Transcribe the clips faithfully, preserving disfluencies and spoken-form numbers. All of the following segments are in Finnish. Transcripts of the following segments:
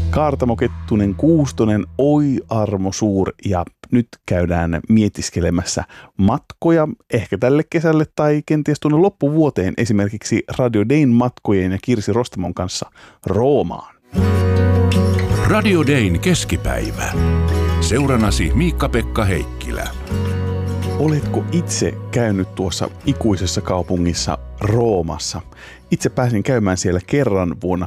Kaartamo Kettunen Kuustonen, oi armo suur, ja nyt käydään mietiskelemässä matkoja ehkä tälle kesälle tai kenties tuonne loppuvuoteen esimerkiksi Radio Dayn matkojen ja Kirsi Rostamon kanssa Roomaan. Radio Dayn keskipäivä. Seuranasi Miikka-Pekka Heikkilä. Oletko itse käynyt tuossa ikuisessa kaupungissa Roomassa? Itse pääsin käymään siellä kerran vuonna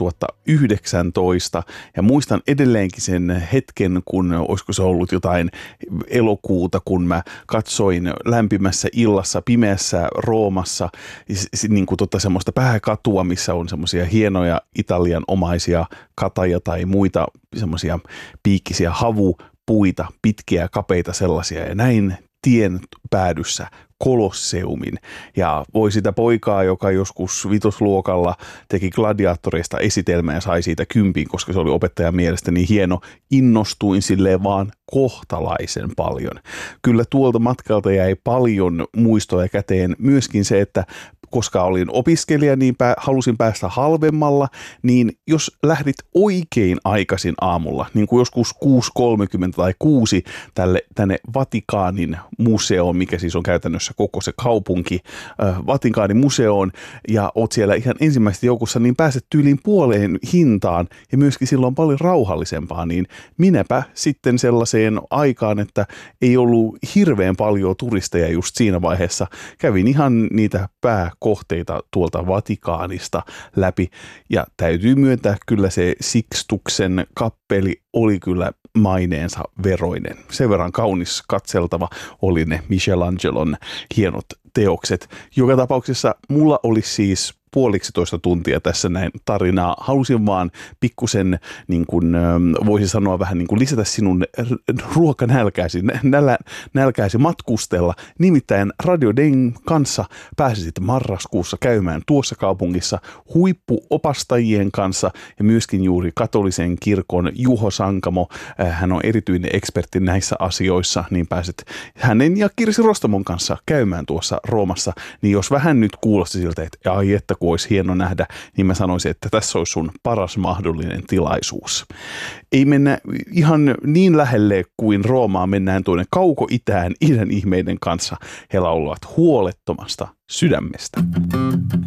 kaksituhattayhdeksäntoista ja muistan edelleenkin sen hetken, kun olisiko se ollut jotain elokuuta, kun mä katsoin lämpimässä illassa pimeässä Roomassa niin kuin tota semmoista pääkatua, missä on semmoisia hienoja Italian omaisia kataja tai muita semmoisia piikkisiä havupuita, pitkiä kapeita sellaisia, ja näin tien päädyssä Kolosseumin. Ja voi sitä poikaa, joka joskus vitosluokalla teki gladiaattoreista esitelmää ja sai siitä kympin, koska se oli opettajan mielestä niin hieno, innostuin silleen vaan kohtalaisen paljon. Kyllä tuolta matkalta jäi paljon muistoja käteen. Myöskin se, että koska olin opiskelija, niin pää, halusin päästä halvemmalla, niin jos lähdit oikein aikaisin aamulla, niin kuin joskus kuusi kolmekymmentä tai kuusi tälle, tänne Vatikaanin museoon, mikä siis on käytännössä koko se kaupunki, äh, Vatikaanin museoon, ja oot siellä ihan ensimmäistä joukossa, niin pääset tyyliin puoleen hintaan, ja myöskin silloin paljon rauhallisempaa, niin minäpä sitten sellaiseen aikaan, että ei ollut hirveän paljon turisteja just siinä vaiheessa, kävin ihan niitä pää kohteita tuolta Vatikaanista läpi, ja täytyy myöntää, kyllä se Sixtuksen kappeli oli kyllä maineensa veroinen. Sen verran kaunis katseltava oli ne Michelangelon hienot teokset. Joka tapauksessa mulla oli siis puoliksi toista tuntia tässä näin tarinaa. Halusin vaan pikkusen, niin kuin voisi sanoa, vähän niin kuin lisätä sinun ruokanälkääsi, nälä, nälkääsi matkustella. Nimittäin Radio Dayn kanssa pääsisit marraskuussa käymään tuossa kaupungissa huippuopastajien kanssa ja myöskin juuri katolisen kirkon Juho Sankamo. Hän on erityinen ekspertti näissä asioissa, niin pääset hänen ja Kirsi Rostamon kanssa käymään tuossa Roomassa. Niin jos vähän nyt kuulosti siltä, että ai että kun olisi hieno nähdä, niin mä sanoisin, että tässä olisi sun paras mahdollinen tilaisuus. Ei mennä ihan niin lähelle kuin Roomaan, mennään tuonne kauko-itään idän ihmeiden kanssa. He laulavat Huolettomasta sydämestä.